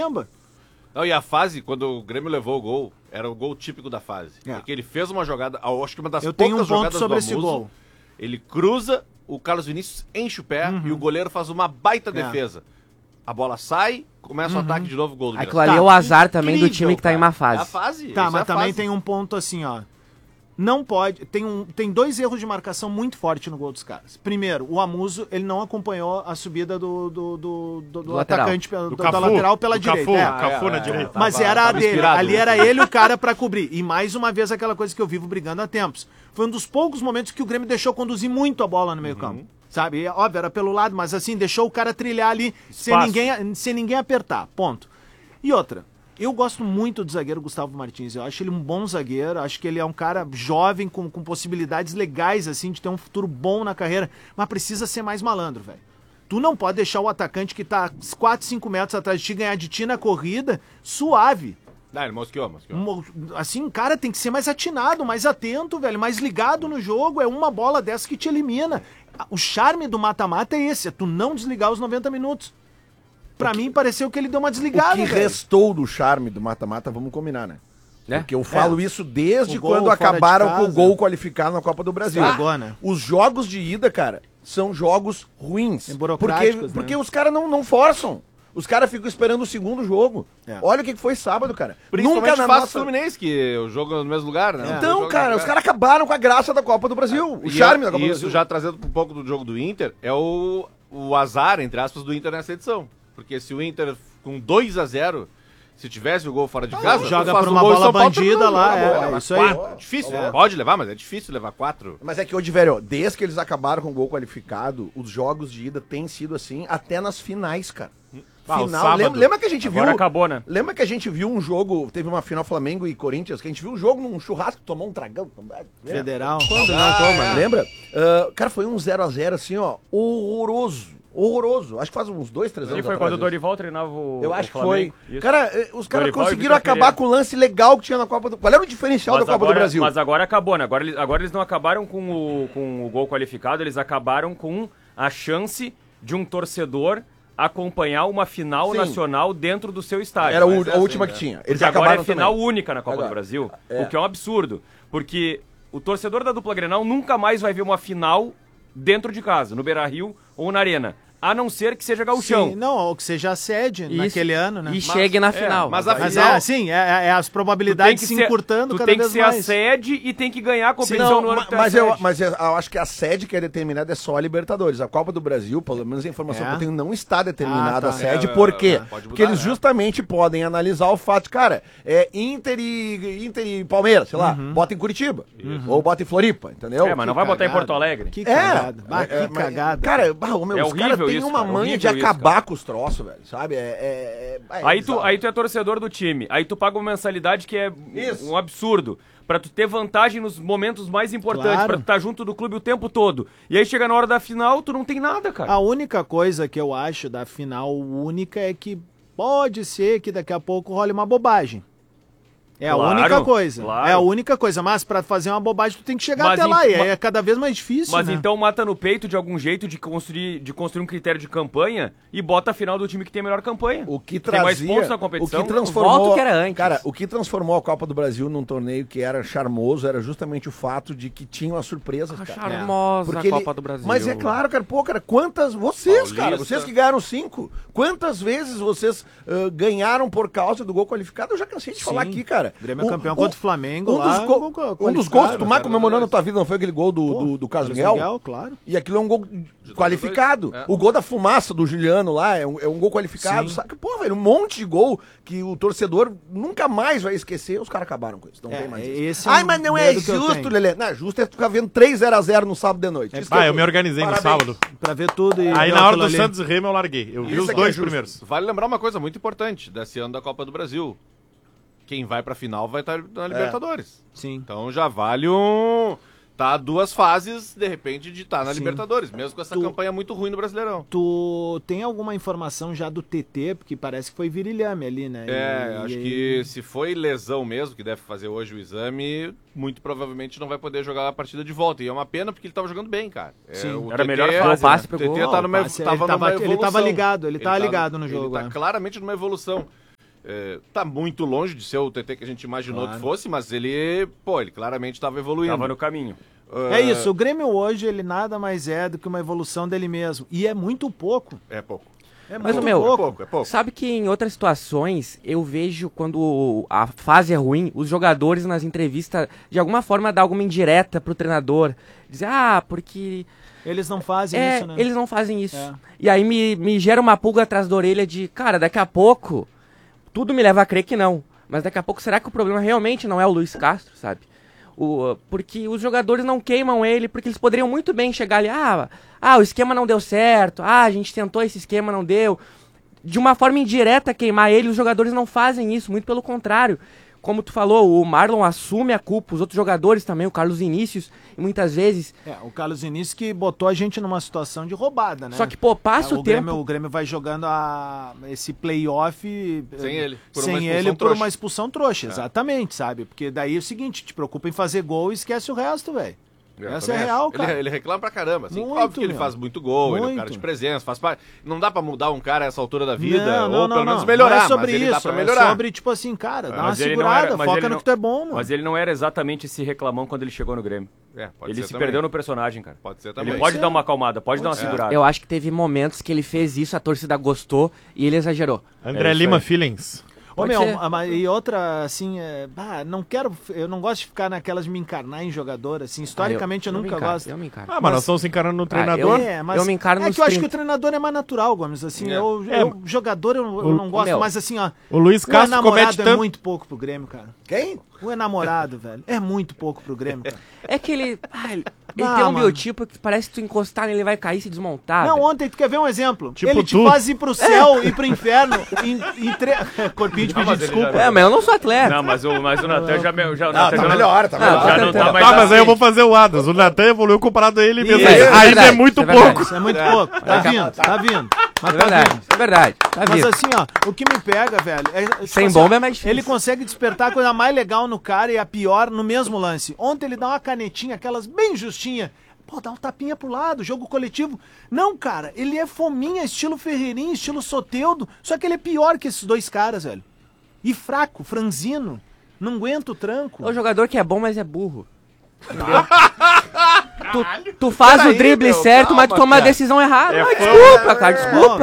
caramba. Não, e a fase, quando o Grêmio levou o gol, era o gol típico da fase. Porque ele fez uma jogada, acho que uma das poucas jogadas sobre do esse Amuso, gol. ele cruza, o Carlos Vinícius enche o pé e o goleiro faz uma baita defesa. A bola sai, começa o ataque de novo, gol do Aquilo ali é o azar também do time que tá em uma É a fase. fase. Tá, isso mas é a também fase. tem um ponto assim, ó. Não pode. Tem dois erros de marcação muito fortes no gol dos caras. Primeiro, o Amuso, ele não acompanhou a subida do lateral. atacante, Do da Cafu, lateral pela do direita. Cafu, É. Cafu na direita. Mas era a tava dele. inspirado, Ali né? era ele o cara pra cobrir. E mais uma vez aquela coisa que eu vivo brigando há tempos. Foi um dos poucos momentos que o Grêmio deixou conduzir muito a bola no meio campo. Sabe? E, óbvio, era pelo lado, mas assim, deixou o cara trilhar ali Espaço. sem ninguém apertar. Ponto. E outra. Eu gosto muito do zagueiro Gustavo Martins. Eu acho ele um bom zagueiro. Acho que ele é um cara jovem, com possibilidades legais, assim, de ter um futuro bom na carreira. Mas precisa ser mais malandro, velho. Tu não pode deixar o atacante que tá 4, 5 metros atrás de ti ganhar de ti na corrida suave. Não, ele mosqueou. Assim, cara, tem que ser mais atinado, mais atento, velho, mais ligado no jogo. É uma bola dessa que te elimina. O charme do mata-mata é esse, é tu não desligar os 90 minutos. Pra mim, pareceu que ele deu uma O desligada, que velho. restou do charme do mata-mata, vamos combinar, né? É? Porque eu falo isso desde O gol quando fora acabaram de com o casa. gol qualificado na Copa do Brasil. Estragou, né? Os jogos de ida, cara, são jogos ruins. Burocráticos, Porque né? os caras não forçam. Os caras ficam esperando o segundo jogo. É. Olha o que foi sábado, cara. Principalmente na faz nossa- o Fluminense, que o jogo é no mesmo lugar, né? Então, Jogo cara, no os lugar. caras acabaram com a graça da Copa do Brasil. O E charme da Copa do isso Brasil. já trazendo um pouco do jogo do Inter, é o azar, entre aspas, do Inter nessa edição. Porque se o Inter com 2-0, se tivesse o gol fora de casa, joga tu faz por um uma gol e bola São Paulo bandida também, lá, joga é, bola, mas isso aí. quatro, difícil, pode levar, mas é difícil levar 4. Mas é que hoje, velho, desde que eles acabaram com o gol qualificado, os jogos de ida têm sido assim até nas finais, cara. Ah, o Final, sábado. lembra que a gente Agora viu... acabou, né? Lembra que a gente viu um jogo, teve uma final Flamengo e Corinthians, que a gente viu um jogo num churrasco, tomou um tragão. Federal. Quando não toma, lembra? Ah, cara, foi um 0x0 assim, ó, horroroso. Acho que faz uns 2, 3 anos E foi atrás quando o isso. Dorival treinava o Eu acho o que Flamengo. foi. Isso. Cara, os caras Dorival e conseguiram Vitor acabar Pereira. com o lance legal que tinha na Copa do... Qual era o diferencial da Copa do Brasil? Mas agora acabou, né? Agora eles não acabaram com o gol qualificado, eles acabaram com a chance de um torcedor acompanhar uma final Sim. nacional dentro do seu estádio. Era Mas é a última assim, que né? tinha. Eles Porque agora é acabaram final também. única na Copa Agora, do Brasil, é. o que é um absurdo. Porque o torcedor da dupla Grenal nunca mais vai ver uma final dentro de casa, no Beira-Rio ou na Arena. A não ser que seja gauchão. Sim, não, ou que seja a sede Isso. naquele ano, né? E chegue na final. mas a Mas final- é assim, é as probabilidades se encurtando tu cada tem que vez ser mais. a sede e tem que ganhar a competição Não, no ano que tu é mas, a eu, sede. mas eu acho que a sede que é determinada é só a Libertadores. A Copa do Brasil, pelo menos a informação É? que eu tenho, não está determinada Ah, tá. a sede. É, Por quê? pode mudar, Porque eles né? justamente podem analisar o fato, cara, Inter e Palmeiras, sei lá, bota em Curitiba. Ou bota em Floripa, entendeu? Mas não vai botar em Porto Alegre. Que cagada. Mas- que cagada. Cara, os horrível caras têm isso, uma cara, manha de horrível isso, acabar cara. com os troços, velho, sabe? Aí bizarro. tu é torcedor do time, aí tu paga uma mensalidade que é Isso. um absurdo. Pra tu ter vantagem nos momentos mais importantes, Claro. pra tu estar junto do clube o tempo todo. E aí chega na hora da final, tu não tem nada, cara. A única coisa que eu acho da final única é que pode ser que daqui a pouco role uma bobagem. É Claro, a única coisa. claro. É a única coisa. Mas pra fazer uma bobagem, tu tem que chegar Mas até lá. E ma- aí é cada vez mais difícil, Mas né? então mata no peito de algum jeito de construir um critério de campanha e bota a final do time que tem a melhor campanha. O que tem mais trazia, pontos na o competição. que transformou, Volta o que era antes. Cara, o que transformou a Copa do Brasil num torneio que era charmoso era justamente o fato de que tinham as surpresas, cara. Charmosa Porque a Copa do Brasil. Mas é claro, cara, pô, cara, quantas vocês, cara, Paulista. vocês que ganharam 5, quantas vezes vocês ganharam por causa do gol qualificado? Eu já cansei de falar aqui, cara. O Grêmio é campeão contra o Flamengo um lá. Um dos gols que tu mais comemorou na tua vida não foi aquele gol do Carlos Miguel? Claro. E aquilo é um gol qualificado. É. O gol da fumaça do Juliano lá é um gol qualificado. Sim. Saca? Pô, velho, um monte de gol que o torcedor nunca mais vai esquecer. Os caras acabaram com isso. Não tem mais isso. esse é Ai, um mas não é medo que eu justo, tenho. Lelê. Não, justo é tu ficar vendo 3-0-0 no sábado de noite. Isso que Eu me organizei Parabéns. no sábado. Pra ver tudo e... Aí ver na hora aquilo do ali. Santos e Remo eu larguei. Eu vi Isso os é que é dois justo. primeiros. Vale lembrar uma coisa muito importante desse ano da Copa do Brasil. Quem vai pra final vai estar na Libertadores. Sim. Então já vale tá 2 fases, de repente, de estar na Sim. Libertadores, mesmo com essa campanha muito ruim no Brasileirão. Tu tem alguma informação já do TT? Porque parece que foi virilhame ali, né? Acho que se foi lesão mesmo, que deve fazer hoje o exame, muito provavelmente não vai poder jogar a partida de volta. E é uma pena porque ele tava jogando bem, cara. Sim. O Era a TT, melhor O fase, passe O pro TT gol. tá numa, passe, tava ele tava numa evolução. ligado, ele tava ligado no jogo, Ele tá é. claramente numa evolução. Tá muito longe de ser o TT que a gente imaginou que fosse, mas ele claramente estava evoluindo. Tava no caminho. É isso, o Grêmio hoje, ele nada mais é do que uma evolução dele mesmo. E é muito pouco. É pouco. É Mas, muito meu, pouco. É pouco. Sabe que em outras situações eu vejo quando a fase é ruim, os jogadores nas entrevistas de alguma forma dão alguma indireta pro treinador. Dizer, porque... Eles não fazem isso, né? Eles não fazem isso. É. E aí me gera uma pulga atrás da orelha de, cara, daqui a pouco, tudo me leva a crer que não. Mas daqui a pouco, será que o problema realmente não é o Luiz Castro, sabe? Porque os jogadores não queimam ele, porque eles poderiam muito bem chegar ali, o esquema não deu certo, a gente tentou esse esquema, não deu. De uma forma indireta queimar ele, os jogadores não fazem isso, muito pelo contrário. Como tu falou, o Marlon assume a culpa, os outros jogadores também, o Carlos Vinícius, e muitas vezes... O Carlos Vinícius que botou a gente numa situação de roubada, né? Só que, passa o tempo... O Grêmio vai jogando esse play-off... Sem ele. Por uma expulsão trouxa, exatamente, sabe? Porque daí é o seguinte, te preocupa em fazer gol e esquece o resto, velho. Essa é real, cara. Ele reclama pra caramba, assim. Muito, Óbvio que ele faz muito gol, ele é um cara de presença, faz parte. Não dá pra mudar um cara a essa altura da vida, ou pelo menos melhorar, não é sobre mas ele isso, dá pra melhorar. É sobre, tipo assim, cara, dá uma segurada, foca no que tu é bom, mano. Mas ele não era exatamente esse reclamão quando ele chegou no Grêmio. Ele se perdeu no personagem, cara. Pode ser também. Ele pode dar uma acalmada, pode dar uma segurada. Eu acho que teve momentos que ele fez isso, a torcida gostou e ele exagerou. André Lima Feelings. E outra, assim, eu não gosto de ficar naquelas de me encarnar em jogador, assim, historicamente eu nunca gosto. Eu me encaro. Mas nós estamos se encarando no treinador. Eu me encaro nos que eu acho que o treinador é mais natural, Gomes, assim, jogador eu não gosto, mas assim, o Luiz Castro comete é muito pouco pro Grêmio, cara. Quem? O enamorado, velho, é muito pouco pro Grêmio, cara. É que ele tem um biotipo que parece que tu encostar nele, ele vai cair e se desmontar. Não, ontem, tu quer ver um exemplo? Tipo ele te faz ir pro céu e pro inferno corpinho de pedir desculpa. Mas eu não sou atleta. Não, mas o Natan já... Tá melhor, tá melhor. Já não tá mais Mas aí eu assim. vou fazer o Adas. O Natan evoluiu comparado a ele mesmo. Isso, Ainda é muito pouco. Isso é muito pouco. Tá vindo. Mas É verdade. Tá Mas vindo. assim, ó, o que me pega, velho, tipo Sem assim, bomba é mais difícil. Ele consegue despertar a coisa mais legal no cara e a pior no mesmo lance. Ontem ele dá uma canetinha, aquelas bem justinha. Pô, dá um tapinha pro lado, jogo coletivo. Não, cara, ele é fominha, estilo Ferreirinha, estilo Soteldo, só que ele é pior que esses dois caras, velho. E fraco, franzino, não aguenta o tranco. É o jogador que é bom, mas é burro. Tu faz o drible certo, mas tu toma a decisão errada. Desculpa, cara,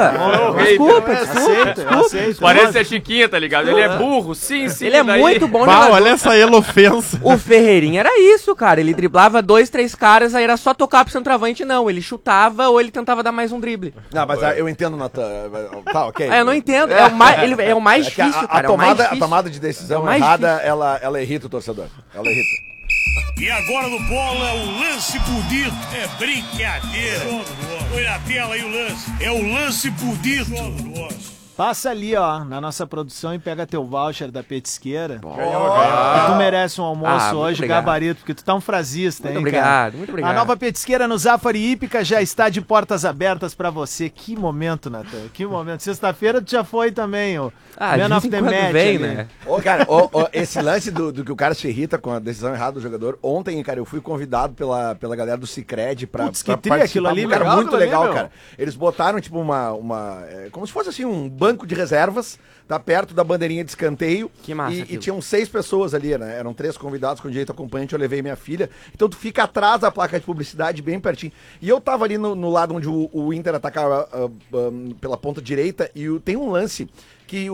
desculpa. Aceito. Parece a Chiquinha, tá ligado? Ele é burro, sim. Ele é muito bom Bah, jogador. olha essa elofensa. O Ferreirinha era isso, cara. Ele driblava 2, 3 caras, aí era só tocar pro centroavante, não. Ele chutava ou ele tentava dar mais um drible. Não, mas eu entendo, Natan. Tá, ok. Eu não entendo. É o mais difícil, cara. A tomada de decisão mais errada, ela irrita o torcedor. Ela irrita. E agora no bola é o lance bonito. É brincadeira. Põe na tela aí o lance. É o lance bonito. Passa ali, ó, na nossa produção e pega teu voucher da petisqueira. E tu merece um almoço hoje, obrigado. gabarito, porque tu tá um frasista, Muito hein, obrigado, cara? muito obrigado. A nova petisqueira no Zafari Hípica já está de portas abertas pra você. Que momento, Natan, que momento. Sexta-feira tu já foi também, ó. De vez em quando vem, né? Ô, cara, esse lance do que o cara se irrita com a decisão errada do jogador. Ontem, cara, eu fui convidado pela galera do Cicred pra Putz, que trilha aquilo ali, cara, legal, muito aquilo ali, legal, meu. cara. Eles botaram, tipo, como se fosse, assim, um banco de reservas, tá perto da bandeirinha de escanteio. Que massa E aquilo. tinham 6 pessoas ali, né? Eram 3 convidados com direito acompanhante, eu levei minha filha. Então tu fica atrás da placa de publicidade, bem pertinho. E eu tava ali no lado onde o Inter atacava pela ponta direita e tem um lance que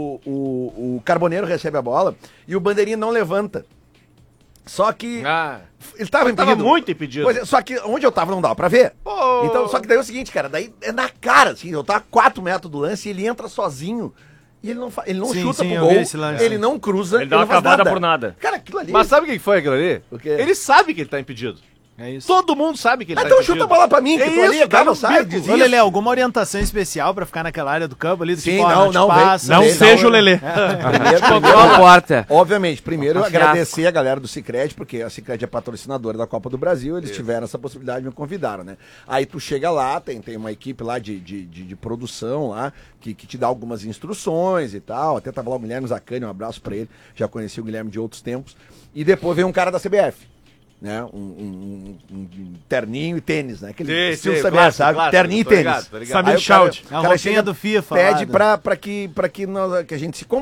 o Carboneiro recebe a bola e o bandeirinha não levanta. Só que ele tava impedido. Tava muito impedido. Pois é, só que onde eu tava não dava pra ver. Então, só que daí é o seguinte, cara, daí é na cara, assim, eu tava a 4 metros do lance e ele entra sozinho. E ele não Sim, chuta sim, pro eu vi gol, esse lance. ele não cruza, Ele dá uma não faz cavada por nada. Cara, aquilo ali... Mas sabe o que foi aquilo ali? O quê? Ele sabe que ele tá impedido. É isso. Todo mundo sabe que ele tá Então impedido. chuta a bola pra mim, que tô ali, cara, não sai, diz Ô, isso. Lelê, alguma orientação especial pra ficar naquela área do campo ali? Do Sim, tipo, ó, não, te passa, Não Sei, seja o Lelê. Qual a porta? Obviamente, primeiro Um agradecer a galera do Cicred, porque a Cicred é patrocinadora da Copa do Brasil, eles tiveram essa possibilidade e me convidaram, né? Aí tu chega lá, tem uma equipe lá de produção lá, que te dá algumas instruções e tal, até tava lá o Guilherme Zacani, um abraço pra ele, já conheci o Guilherme de outros tempos, e depois vem um cara da CBF. Né? Um terninho e tênis, né? Aquele estilo CBF, clássico, sabe? clássico, Terninho e tô tênis. ligado, tô ligado. Sabe Aí Shout. É a roupinha do FIFA. Pede lá, pra que a gente se